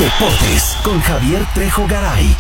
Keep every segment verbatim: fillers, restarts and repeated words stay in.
Deportes con Javier Trejo Garay.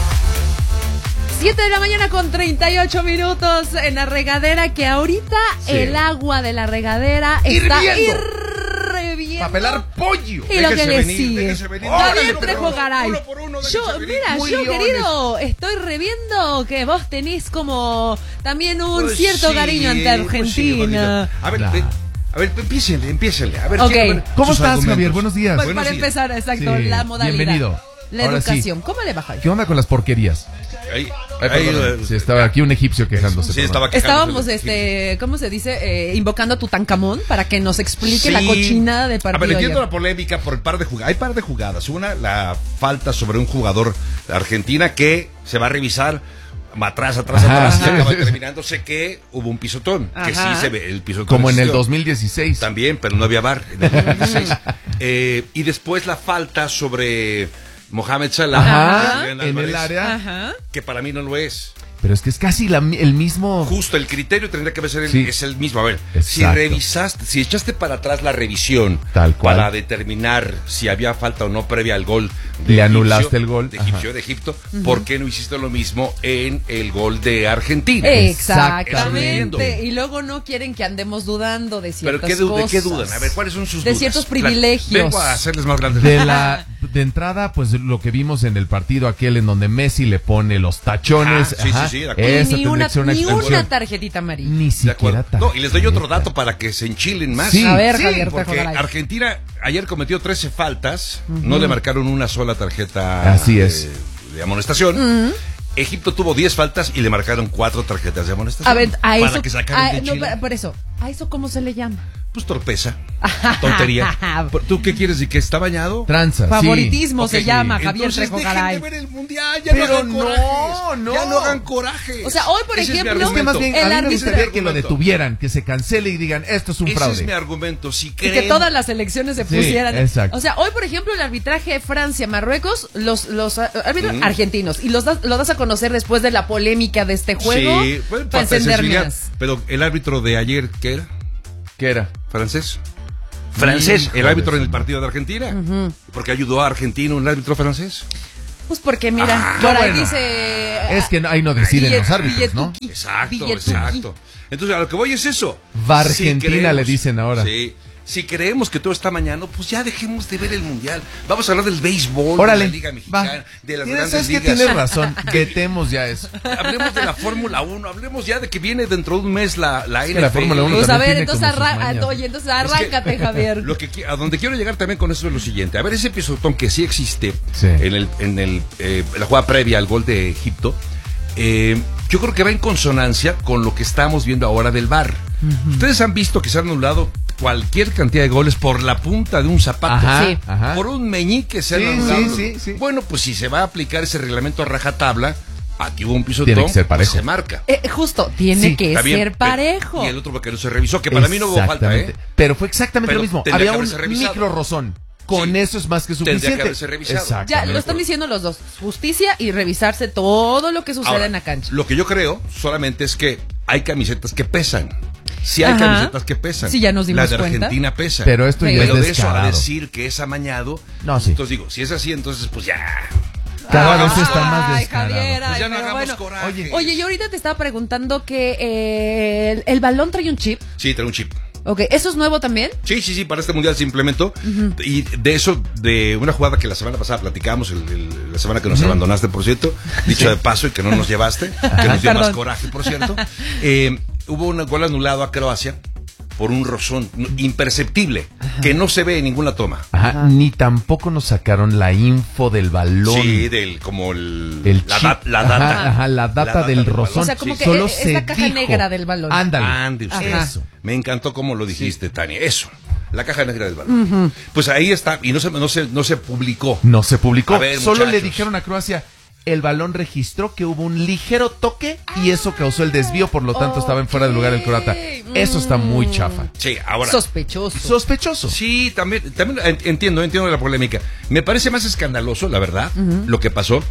siete de la mañana con treinta y ocho minutos en la regadera, que ahorita sí. El agua de la regadera está hirviendo. Para pelar pollo. Y lo que le sigue. Javier Trejo Garay. Yo, mira, Muy yo leones. Querido, estoy reviendo que vos tenés como también un pues cierto sí, cariño ante Argentina. Pues sí, a ver, nah. A ver, empiécenle, empiécenle. A ver, okay. ver ¿Cómo estás, argumentos? Javier? Buenos días. Pues Buenos para días. empezar, exacto, sí. La modalidad. Bienvenido. La Ahora educación. Sí. ¿Cómo le baja? ¿Qué onda con las porquerías? Ahí, Ay, ahí, ahí, sí, estaba aquí un egipcio quejándose. Sí, estaba Estábamos, este, ¿cómo se dice? Eh, invocando a Tutankamón para que nos explique sí. La cochinada del partido. A ver, entiendo la polémica por el par de jugadas. Hay par de jugadas. Una, la falta sobre un jugador de Argentina que se va a revisar atrás, atrás, ajá, atrás, y acaba terminando. Sé que hubo un pisotón, ajá. Que sí se ve el pisotón. Como en existió. el dos mil dieciséis. También, pero no había V A R en el dos mil dieciséis. eh, y después la falta sobre Mohamed Salah, ajá, en Álvarez, el área, ajá. Que para mí no lo es. Pero es que es casi la, el mismo. Justo, el criterio tendría que ser el, sí. es el mismo. A ver, exacto. Si revisaste, si echaste para atrás la revisión tal cual para determinar si había falta o no previa al gol, de le egipcio, anulaste el gol de Egipcio, de Egipto, uh-huh. ¿Por qué no hiciste lo mismo en el gol de Argentina? Exactamente. Y luego no quieren que andemos dudando de ciertas ¿Pero qué, cosas. de qué dudan? A ver, ¿cuáles son sus de dudas? De ciertos privilegios. Vengo a hacerles más grandes. De la de entrada, pues lo que vimos en el partido aquel en donde Messi le pone los tachones. Ajá, sí, ajá, sí, sí, de acuerdo. Ni una, una, ni una tarjetita amarilla. Ni siquiera tarjeta. No, y les doy otro dato para que se enchilen más. Sí, a ver, sí, Javier, porque Argentina ayer cometió trece faltas, uh-huh. No le marcaron una sola tarjeta. Así es. De, de amonestación. Uh-huh. Egipto tuvo diez faltas y le marcaron cuatro tarjetas de amonestación. A ver, a para eso, que sacaran a, de no, Chile. por eso, ¿a eso cómo se le llama? Pues torpeza, tontería. ¿Tú qué quieres decir? ¿Que está bañado? Tranza, favoritismo sí. se okay, llama, sí. Javier Entonces, Trejo Garay. De ver el mundial, ya pero no hagan no, corajes, no. Ya no hagan corajes. O sea, hoy, por ese ejemplo, es, es que más bien, el a mí me árbitro gustaría que lo detuvieran, que se cancele y digan, esto es un ese fraude. Ese es mi argumento. Si creen... Y que todas las elecciones se pusieran. Sí, exacto. O sea, hoy, por ejemplo, el arbitraje Francia-Marruecos, los, los árbitros mm. argentinos, y los das, lo das a conocer después de la polémica de este juego. Sí, pues, para encenderme. Pero el árbitro de ayer, ¿qué era? ¿Qué era? Francés. Francés, el árbitro en el partido de Argentina. Uh-huh. ¿Por qué ayudó a Argentina un árbitro francés? Pues porque, mira, ah, por ahí bueno. dice... Es que ahí no deciden billet, los árbitros, ¿no? Exacto, Billetuki. exacto. Entonces, a lo que voy es eso. Va Argentina, si creemos, le dicen ahora. Sí. Si creemos que todo está mañana, pues ya dejemos de ver el mundial. Vamos a hablar del béisbol, órale, de la Liga Mexicana, va. de las ¿Tienes, grandes es ligas. Que tienes razón, vetemos ya eso. Hablemos de la Fórmula uno, hablemos ya de que viene dentro de un mes la, la es N F L. Que la Fórmula uno pues a ver, tiene entonces, arra- oye, entonces arráncate, es que, Javier. Lo que, a donde quiero llegar también con eso es lo siguiente. A ver, ese pisotón que sí existe sí. en el en el eh, la jugada previa al gol de Egipto, eh, yo creo que va en consonancia con lo que estamos viendo ahora del V A R. Uh-huh. Ustedes han visto que se han anulado cualquier cantidad de goles por la punta de un zapato, ajá, sí. ajá. por un meñique se sí, han anulado. Sí, sí, sí. Bueno, pues si se va a aplicar ese reglamento a rajatabla, aquí hubo un pisotón, tiene que ser parejo. Pues se marca. Eh, justo, tiene sí, que ser bien, parejo. Y el otro porque no se revisó, que para mí no hubo falta, ¿eh? Pero fue exactamente Pero lo mismo. Había un micro rozón. Con sí. eso es más que suficiente. Tendría que haberse revisado. Ya lo están diciendo los dos. Justicia y revisarse todo lo que sucede Ahora, en la cancha. Lo que yo creo solamente es que hay camisetas que pesan. Sí hay Ajá. camisetas que pesan. Sí, ya nos dimos Las de cuenta. Argentina pesan. Pero esto ya Pero es de eso a descarado. decir que es amañado. No, sí. Entonces digo, si es así, entonces pues ya. Cada no vez está ay, más descarado. Javier, ay, pues ya no hagamos bueno. coraje. Oye, oye, yo ahorita te estaba preguntando que eh, el, el balón trae un chip. Sí, trae un chip. Ok, ¿eso es nuevo también? Sí, sí, sí, para este mundial se implementó. Uh-huh. Y de eso, de una jugada que la semana pasada platicamos, el, el, la semana que nos uh-huh. abandonaste, por cierto, dicho de paso, y que no nos llevaste, que nos dio Perdón. más coraje, por cierto. Eh, hubo un gol anulado a Croacia por un rozón imperceptible, Ajá. que no se ve en ninguna toma. Ajá. Ajá. Ni tampoco nos sacaron la info del balón. Sí, del, como el, el la, da, la data. Ajá, ajá, la data, la data del, del rozón. O sea, como sí. que Solo es, se es la caja dijo. negra del balón. Ándale. Ande usted. Eso. Me encantó cómo lo dijiste, sí. Tania. Eso. La caja negra del balón. Uh-huh. Pues ahí está. Y no se, no se, no se publicó. No se publicó. Ver, Solo muchachos. le dijeron a Croacia, el balón registró que hubo un ligero toque y eso causó el desvío, por lo tanto okay. estaba en fuera de lugar el croata. Eso está muy chafa. Sí, ahora. Sospechoso. Sospechoso. Sí, también, también entiendo, entiendo la polémica. Me parece más escandaloso, la verdad, uh-huh. lo que pasó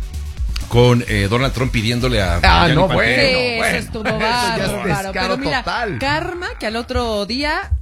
con eh, Donald Trump pidiéndole a... Ah, Gianni no, Infantino. bueno, sí, bueno. Eso estuvo bárbaro. Pero Pero mira, total. karma, que al otro día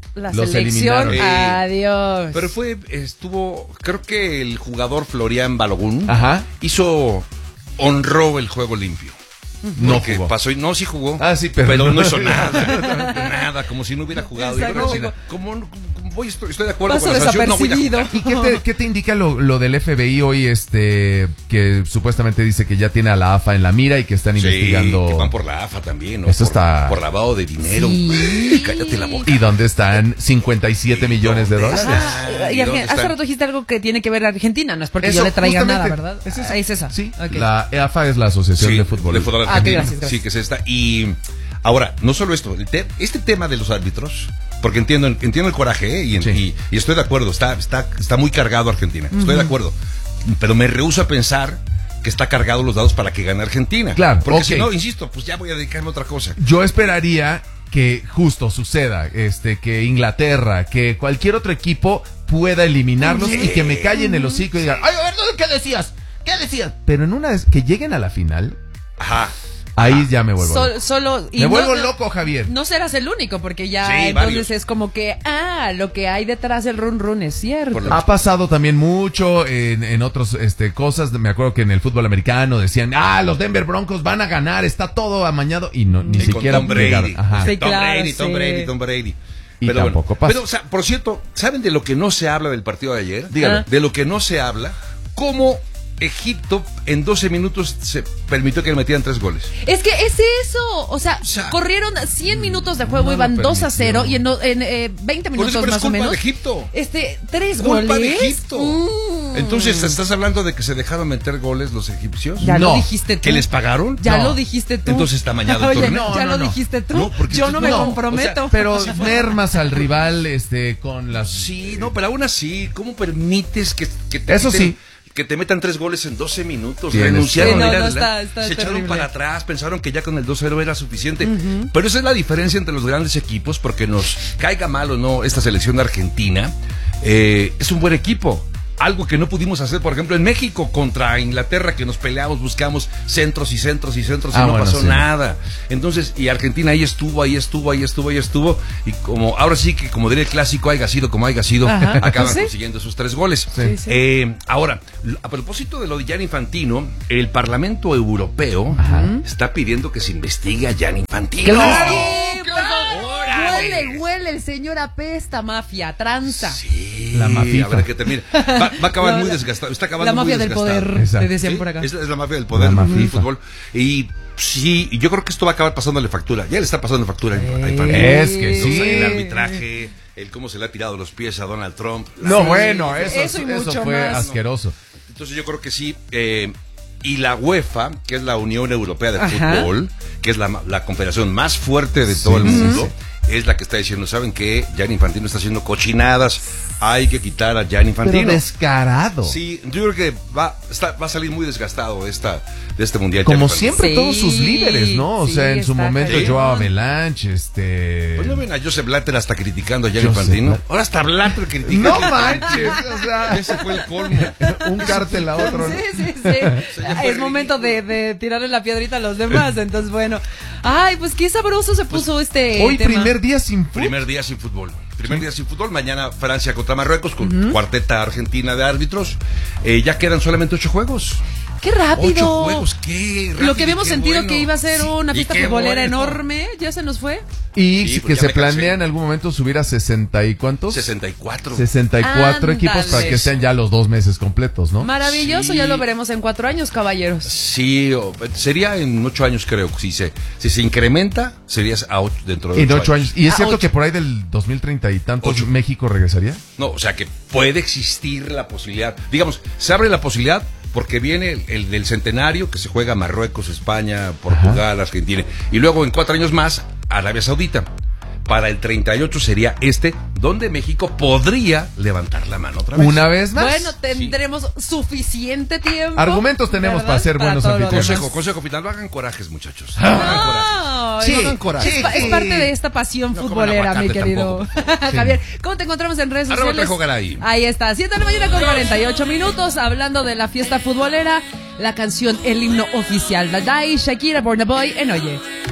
La Los selección, eliminaron. adiós. Pero fue, estuvo, creo que el jugador Florian Balogun Ajá. hizo, honró el juego limpio. No Porque jugó. pasó y no, sí jugó. Ah, sí, pero, pero no, no hizo nada. Nada, como si no hubiera jugado. Yo creo que Exacto. como, como, como voy, estoy, estoy de acuerdo Paso con la sanción, no voy a desapercibido. jugar. ¿Y qué te, qué te indica lo, lo del F B I hoy, este, que supuestamente dice que ya tiene a la A F A en la mira y que están Sí, investigando? que van por la A F A también, ¿no? Eso por, está- por lavado de dinero. Sí. Cállate la boca. ¿Y dónde están cincuenta y siete millones de ¿Dónde dólares? está? Ah, y ¿Y dónde Argen- hace están? rato dijiste algo que tiene que ver Argentina, no es porque Eso, yo le traiga nada, justamente. ¿verdad? Es esa. Ah, es esa. Sí, Ok. la A F A es la Asociación Sí, de Fútbol. de fútbol Ah, ok, argentino. gracias, gracias. Sí, que es esta. Y ahora, no solo esto, el te- este tema de los árbitros, porque entiendo, entiendo el coraje, ¿eh? y, Sí. y- y estoy de acuerdo, está, está, está muy cargado Argentina, estoy de acuerdo, pero me rehúso a pensar que está cargado los dados para que gane Argentina. Claro, porque ok. si no, insisto, pues ya voy a dedicarme a otra cosa. Yo esperaría que justo suceda, este, que Inglaterra, que cualquier otro equipo pueda eliminarlos Sí. y que me callen el hocico y digan, ay, a ver, ¿qué decías? ¿Qué decías? Pero en una vez que lleguen a la final, Ajá. ahí ya me vuelvo Sol- loco. solo y Me no- vuelvo no- loco, Javier. No serás el único, porque ya Sí, entonces varios. es como que, ah, lo que hay detrás del run run es cierto. Por lo- Ha pasado también mucho en, en otras este, cosas. Me acuerdo que en el fútbol americano decían, ah, los Denver Broncos van a ganar, está todo amañado. Y no, ni Y con siquiera Tom Brady. llegaron. Ajá. Sí, Tom claro, Brady, Tom sí. Brady, Tom Brady. Y Pero tampoco bueno, pasa. Pero, o sea, por cierto, ¿saben de lo que no se habla del partido de ayer? Dígalo. De lo que no se habla, cómo Egipto en doce minutos se permitió que le metieran tres goles. Es que es eso, o sea, O sea, corrieron cien minutos de juego, no iban lo dos a cero y en, permitió. no- en eh, veinte Por minutos eso, pero es más o culpa menos. de Egipto. Este, tres Culpa goles. de Egipto. Mm. Entonces, ¿estás hablando de que se dejaron meter goles los egipcios? Ya No. lo dijiste tú. ¿Que les pagaron? Ya No. lo dijiste tú. Entonces está mañado el Oye, torneo. ya No, lo no, no. dijiste tú. No, porque Yo no me no, comprometo. o sea, Pero mermas al rival este, con las... Sí, no, pero aún así, ¿cómo permites que, que te Eso quiten- sí. que te metan tres goles en doce minutos? Tienes Renunciaron razón. a ir Sí, no, no, adelante, está- está se echaron terrible. para atrás, pensaron que ya con el dos cero era suficiente. Pero esa es la diferencia entre los grandes equipos, porque nos caiga mal o no esta selección de Argentina, eh, es un buen equipo. Algo que no pudimos hacer, por ejemplo, en México contra Inglaterra, que nos peleamos, buscamos centros y centros y centros y Ah, no bueno, pasó sí. nada. Entonces, y Argentina ahí estuvo, ahí estuvo, ahí estuvo, ahí estuvo. Y como ahora sí que, como diría el clásico, haya sido como haya sido, Ajá. acaban ¿Sí? consiguiendo esos tres goles. Sí. Sí. Eh, ahora, a propósito de lo de Gianni Infantino, el Parlamento Europeo está pidiendo que se investigue a Gianni Infantino. ¡Claro! ¡Claro! Huele, huele, el señor apesta, mafia, tranza. Sí, La mafifa. a ver qué termina. Va, va a acabar No, muy la- desgastado. Está acabando La muy mafia del desgastado. poder, Exacto. te decían Sí, por acá. Es, es la mafia del poder La del mafifa. fútbol. Y sí, yo creo que esto va a acabar pasándole factura. Ya le está pasando factura a Infantino. Es que sí. El arbitraje, el cómo se le ha tirado los pies a Donald Trump. No, Sí, bueno, eso, eso y eso mucho fue más. asqueroso. Entonces yo creo que sí. eh, y la UEFA, que es la Unión Europea de Ajá. Fútbol, que es la, la confederación más fuerte de todo Sí, el sí, mundo, es la que está diciendo, ¿saben qué? Gianni Infantino está haciendo cochinadas. Hay que quitar a Gianni Pero Infantino. descarado. Sí, yo creo que va, está, va a salir muy desgastado de, esta, de este mundial. Como Gianni Infantino. siempre, Sí, todos sus líderes, ¿no? O sí, sea, en su está momento cañón. Joao Avalanche, este... Pues no ven a Joseph Blatter hasta criticando a Gianni Joseph Infantino. Blatter. Ahora hasta Blatter critica. No manches, o sea... Ese fue el colmo. Un cártel a otro, ¿no? Sí, sí, sí. ya fue Es momento de, de tirarle la piedrita a los demás. Entonces, bueno. Ay, pues qué sabroso se puso este Hoy tema. primer día sin fútbol. Primer día sin fútbol. Primer día sin fútbol. Mañana Francia contra Marruecos con cuarteta argentina de árbitros. Eh, ya quedan solamente ocho juegos. ¡Qué rápido! Ocho juegos, qué rápido. Lo que habíamos qué sentido bueno. que iba a ser Sí, una y fiesta qué futbolera bueno. enorme, ya se nos fue. Y Sí, que pues ya se me cansé. planea en algún momento subir a sesenta y cuántos? sesenta y cuatro. sesenta y cuatro Ándale. equipos para que sean ya los dos meses completos, ¿no? Maravilloso, Sí. ya lo veremos en cuatro años, caballeros. Sí, o- sería en ocho años creo. Si se, si se incrementa, sería a ocho, dentro de En ocho, ocho años. ¿Y es Ah, cierto ocho. que por ahí del dos mil treinta y tantos Ocho. México regresaría? No, o sea que puede existir la posibilidad. Digamos, se abre la posibilidad porque viene el, el del centenario que se juega Marruecos, España, Portugal, Argentina. Y luego en cuatro años más, Arabia Saudita. Para el treinta y ocho sería este, donde México podría levantar la mano otra vez. Una vez más. Bueno, tendremos suficiente tiempo. Argumentos tenemos ¿verdad? para ser buenos todo lo anfitriones. demás. Consejo, consejo final, no hagan corajes, muchachos. No hagan corajes. No, Sí, no, hagan coraje. es, pa- es parte de esta pasión No coman futbolera, mi aguacate querido Javier. ¿Cómo te encontramos en redes Arroba sociales? Trejo Garay. Ahí está, siete de la mañana con cuarenta y ocho minutos, hablando de la fiesta futbolera, la canción, el himno oficial, Dadai, Shakira, Burna Boy, en Oye.